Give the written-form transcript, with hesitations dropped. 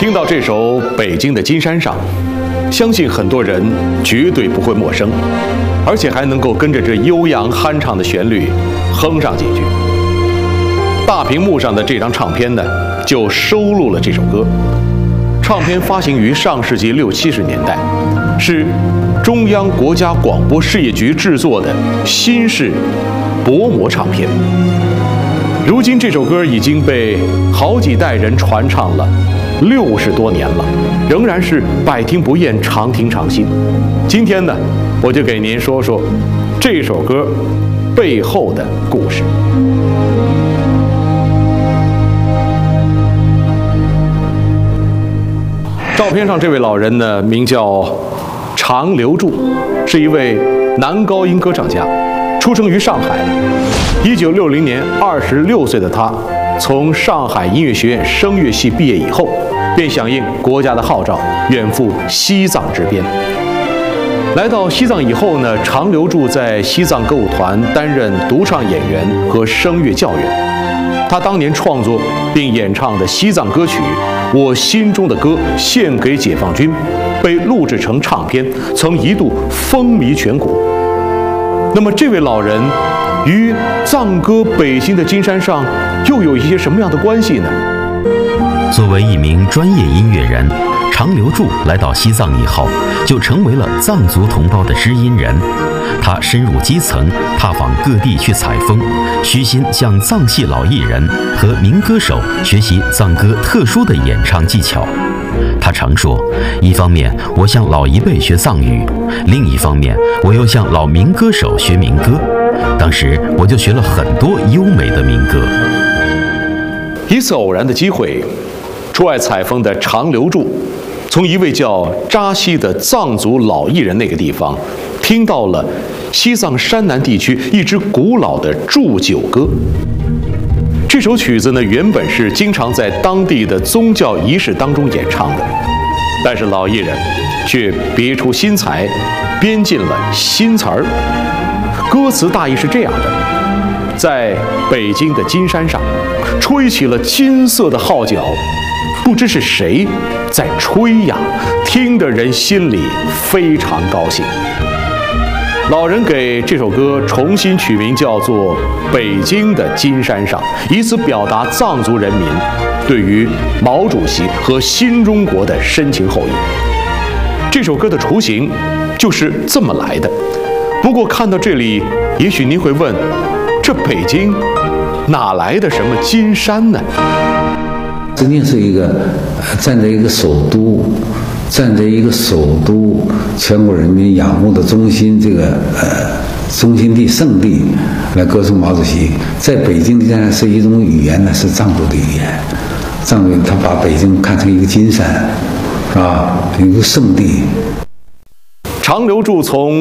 听到这首《北京的金山上》，相信很多人绝对不会陌生，而且还能够跟着这悠扬酣畅的旋律哼上几句。大屏幕上的这张唱片呢，就收录了这首歌。唱片发行于上世纪60、70年代，是中央国家广播事业局制作的新式薄膜唱片。如今这首歌已经被好几代人传唱了60多年了，仍然是百听不厌，常听常新。今天呢，我就给您说说这首歌背后的故事。照片上这位老人呢，名叫常留柱，是一位男高音歌唱家，出生于上海。1960年，26岁的他从上海音乐学院声乐系毕业以后，便响应国家的号召，远赴西藏支边。来到西藏以后呢，常留柱在西藏歌舞团担任独唱演员和声乐教员。他当年创作并演唱的西藏歌曲《我心中的歌献给解放军》，被录制成唱片，曾一度风靡全国。那么这位老人与藏歌《北京的金山上》又有一些什么样的关系呢？ 作为一名专业音乐人，常留柱来到西藏以后，就成为了藏族同胞的知音人。他深入基层，踏访各地去采风，虚心向藏系老艺人和民歌手学习藏歌特殊的演唱技巧。他常说，一方面我向老一辈学藏语，另一方面我又向老民歌手学民歌。当时我就学了很多优美的民歌。 一次偶然的机会，出外采风的常留柱从一位叫扎西的藏族老艺人那个地方听到了西藏山南地区一支古老的祝酒歌。这首曲子呢，原本是经常在当地的宗教仪式当中演唱的，但是老艺人却别出心裁，编进了新词儿。歌词大意是这样的：在北京的金山上，吹起了金色的号角，不知是谁在吹呀，听得人心里非常高兴。老人给这首歌重新取名叫做《北京的金山上》，以此表达藏族人民对于毛主席和新中国的深情厚谊。这首歌的雏形就是这么来的。不过看到这里，也许您会问，这北京哪来的什么金山呢？ 实际是一个站在一个首都，全国人民仰慕的中心，这个中心地圣地，来歌颂毛主席。在北京的金山是一种语言呢，是藏族的语言。藏族他把北京看成一个金山，是吧？一个圣地。 常留柱从